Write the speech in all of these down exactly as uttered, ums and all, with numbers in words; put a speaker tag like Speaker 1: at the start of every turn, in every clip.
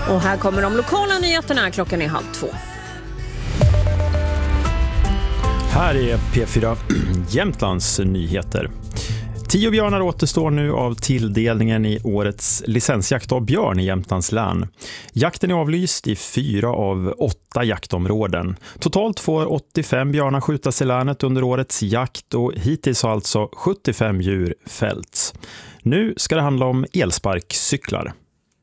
Speaker 1: Och här kommer de lokala nyheterna. Klockan är halv två.
Speaker 2: Här är P fyra Jämtlands nyheter. Tio björnar återstår nu av tilldelningen i årets licensjakt av björn i Jämtlands län. Jakten är avlyst i fyra av åtta jaktområden. Totalt får åttiofem björnar skjutas i länet under årets jakt och hittills har alltså sjuttiofem djur fällts. Nu ska det handla om elsparkcyklar.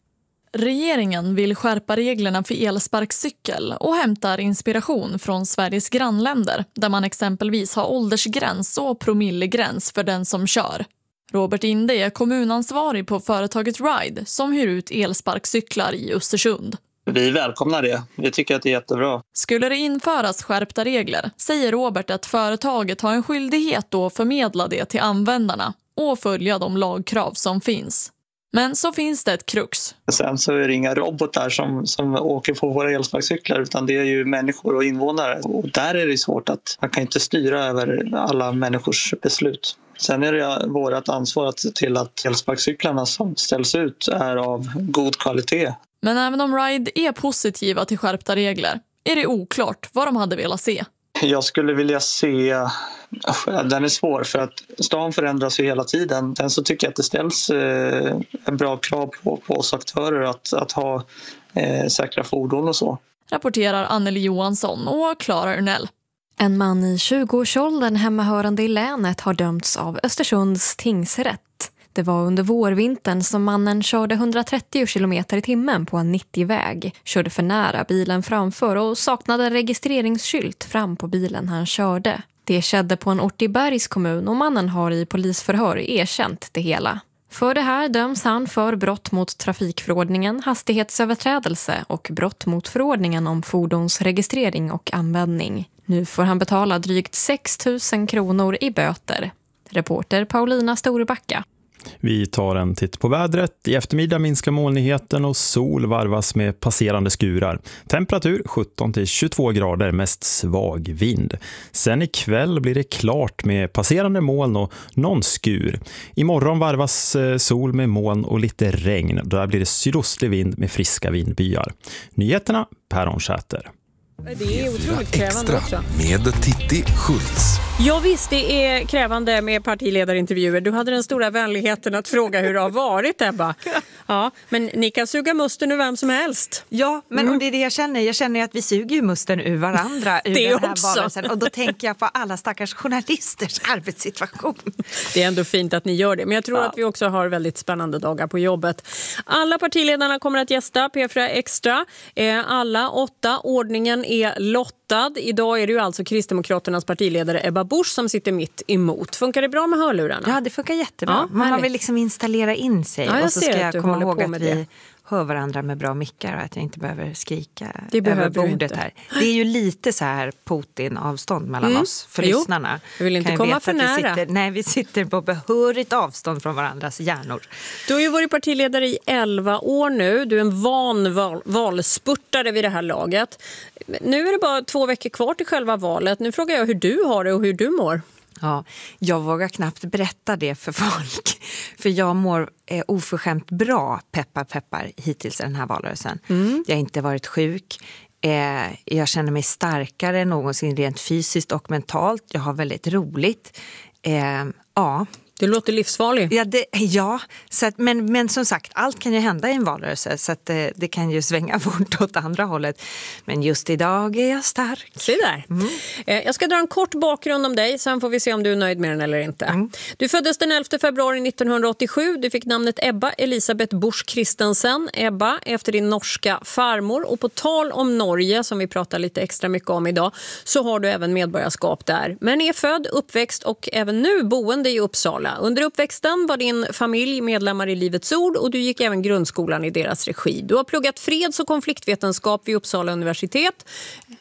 Speaker 3: Regeringen vill skärpa reglerna för elsparkcykel och hämtar inspiration från Sveriges grannländer där man exempelvis har åldersgräns och promillegräns för den som kör. Robert Inde är kommunansvarig på företaget Ride som hyr ut elsparkcyklar i Östersund.
Speaker 4: Vi välkomnar det. Vi tycker att det är jättebra.
Speaker 3: Skulle det införas skärpta regler säger Robert att företaget har en skyldighet att förmedla det till användarna och följa de lagkrav som finns. Men så finns det ett krux.
Speaker 4: Sen så är det inga robotar som, som åker på våra elsparkcyklar utan det är ju människor och invånare. Och där är det svårt att man kan inte styra över alla människors beslut. Sen är det vårt ansvar att se till att elsparkcyklarna som ställs ut är av god kvalitet.
Speaker 3: Men även om Ride är positiva till skärpta regler är det oklart vad de hade velat se.
Speaker 4: Jag skulle vilja se, den är svår för att stan förändras ju hela tiden. Sen så tycker jag att det ställs eh, en bra krav på, på oss aktörer att, att ha eh, säkra fordon och så.
Speaker 3: Rapporterar Anneli Johansson och Klara Urnell.
Speaker 5: En man i tjugoårsåldern hemmahörande i länet har dömts av Östersunds tingsrätt. Det var under vårvintern som mannen körde hundratrettio kilometer i timmen på en nittio-väg. Körde för nära bilen framför och saknade registreringsskylt fram på bilen han körde. Det skedde på en ort i Bergs kommun och mannen har i polisförhör erkänt det hela. För det här döms han för brott mot trafikförordningen, hastighetsöverträdelse och brott mot förordningen om fordonsregistrering och användning. Nu får han betala drygt sex tusen kronor i böter. Reporter Paulina Storbacka.
Speaker 2: Vi tar en titt på vädret. I eftermiddag minskar molnigheten och sol varvas med passerande skurar. Temperatur sjutton till tjugotvå grader, mest svag vind. Sen ikväll blir det klart med passerande moln och någon skur. Imorgon varvas sol med moln och lite regn. Där blir det sydostlig vind med friska vindbyar. Nyheterna, Per Onsäter.
Speaker 1: Det är otroligt krävande också.
Speaker 6: Med Titti Schultz.
Speaker 1: Ja visst, det är krävande med partiledarintervjuer. Du hade den stora vänligheten att fråga hur det har varit, Ebba. Ja, men ni kan suga musten ur vem som helst.
Speaker 7: Ja, men mm. och det är det jag känner. Jag känner att vi suger ju musten ur varandra ur
Speaker 1: det
Speaker 7: den här
Speaker 1: också.
Speaker 7: valrörelsen. Och då tänker jag på alla stackars journalisters arbetssituation.
Speaker 1: Det är ändå fint att ni gör det. Men jag tror
Speaker 7: ja.
Speaker 1: att vi också har väldigt spännande dagar på jobbet. Alla partiledarna kommer att gästa P fyra Extra. Alla åtta. Ordningen är lottad. Idag är det ju alltså Kristdemokraternas partiledare Ebba Busch som sitter mitt emot. Funkar det bra med hörlurarna?
Speaker 7: Ja, det funkar jättebra. Ja, man vill liksom installera in sig.
Speaker 1: Ja,
Speaker 7: och så ska jag komma ihåg att vi
Speaker 1: det.
Speaker 7: hör varandra med bra mickar och att jag inte behöver skrika
Speaker 1: det behöver
Speaker 7: över bordet
Speaker 1: inte.
Speaker 7: Här. Det är ju lite så här Putin-avstånd mellan mm. oss för
Speaker 1: jo,
Speaker 7: lyssnarna.
Speaker 1: Jag vill inte komma för nära.
Speaker 7: Sitter, nej, vi sitter på behörigt avstånd från varandras hjärnor.
Speaker 1: Du har ju varit partiledare i elva år nu. Du är en van val- valspurtare vid det här laget. Nu är det bara två veckor kvar till själva valet. Nu frågar jag hur du har det och hur du mår.
Speaker 7: Ja, jag vågar knappt berätta det för folk. För jag mår eh, oförskämt bra, peppar peppar, hittills den här valrörelsen. Mm. Jag har inte varit sjuk. Eh, jag känner mig starkare än någonsin rent fysiskt och mentalt. Jag har väldigt roligt. Eh, ja.
Speaker 1: Det låter livsfarligt.
Speaker 7: Ja, det, ja så att, men, men som sagt, allt kan ju hända i en valrörelse så att det, det kan ju svänga fort åt andra hållet. Men just idag är jag stark.
Speaker 1: Se där. Mm. Eh, jag ska dra en kort bakgrund om dig, sen får vi se om du är nöjd med den eller inte. Mm. Du föddes den elfte februari nittonhundraåttiosju. Du fick namnet Ebba Elisabeth Busch Christensen. Ebba efter din norska farmor. Och på tal om Norge, som vi pratar lite extra mycket om idag, så har du även medborgarskap där. Men är född, uppväxt och även nu boende i Uppsala. Under uppväxten var din familj medlemmar i Livets Ord och du gick även grundskolan i deras regi. Du har pluggat freds- och konfliktvetenskap vid Uppsala universitet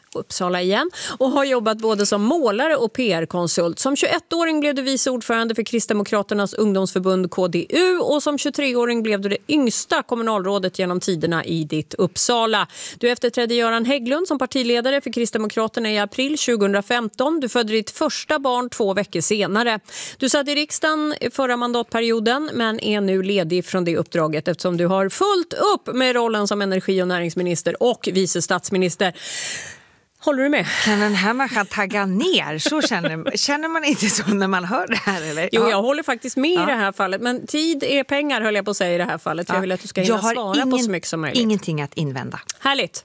Speaker 1: Uppsala igen, och har jobbat både som målare och P R-konsult. Som tjugoettåring blev du vice ordförande för Kristdemokraternas ungdomsförbund K D U och som tjugotreåring blev du det yngsta kommunalrådet genom tiderna i ditt Uppsala. Du efterträdde Göran Hägglund som partiledare för Kristdemokraterna i april tjugohundrafemton. Du födde ditt första barn två veckor senare. Du satt i riksdagen förra mandatperioden men är nu ledig från det uppdraget eftersom du har fullt upp med rollen som energi- och näringsminister och vice statsminister. Håller du med?
Speaker 7: Kan den här människan tagga ner? Så känner, känner man inte så när man hör det här? Eller?
Speaker 1: Jo,
Speaker 7: ja.
Speaker 1: jag håller faktiskt med ja. i det här fallet. Men tid är pengar, höll jag på att säga i det här fallet. Ja. Jag vill att du ska hinna svara ingen, på så mycket som möjligt.
Speaker 7: Ingenting att invända.
Speaker 1: Härligt.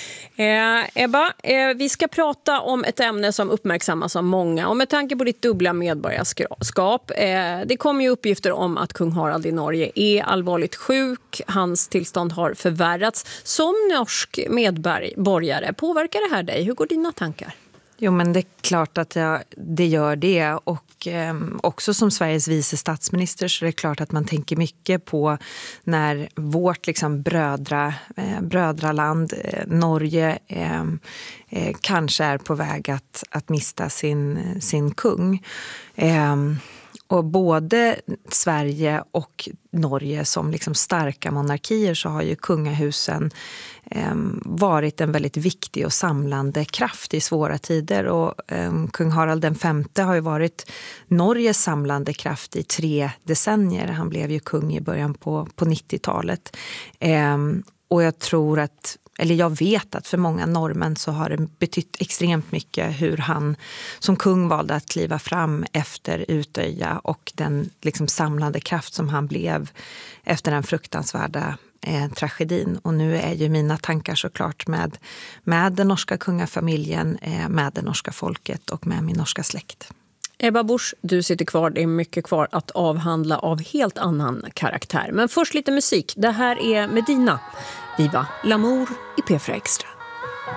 Speaker 1: Eh, Ebba, eh, vi ska prata om ett ämne som uppmärksammas av många. Och med tanke på ditt dubbla medborgarskap. Eh, det kommer ju uppgifter om att kung Harald i Norge är allvarligt sjuk. Hans tillstånd har förvärrats. Som norsk medborgare, påverkar det här dig? Hur går dina tankar?
Speaker 7: Jo, men det är klart att jag, det gör det. Och eh, också som Sveriges vice statsminister så är det klart att man tänker mycket på när vårt liksom brödra, eh, brödraland, eh, Norge, eh, eh, kanske är på väg att, att mista sin, sin kung. Eh, Och både Sverige och Norge som liksom starka monarkier så har ju kungahusen eh, varit en väldigt viktig och samlande kraft i svåra tider. Och eh, kung Harald den femte har ju varit Norges samlande kraft i tre decennier. Han blev ju kung i början på, på nittiotalet. Eh, och jag tror att Eller jag vet att för många norrmän så har det betytt extremt mycket hur han som kung valde att kliva fram efter Utöja och den liksom samlande kraft som han blev efter den fruktansvärda eh, tragedin. Och nu är ju mina tankar såklart med, med den norska kungafamiljen, eh, med det norska folket och med min norska släkt.
Speaker 1: Ebba Busch, du sitter kvar. Det är mycket kvar att avhandla av helt annan karaktär. Men först lite musik. Det här är Medina. Viva L'amour i P fyra Extra.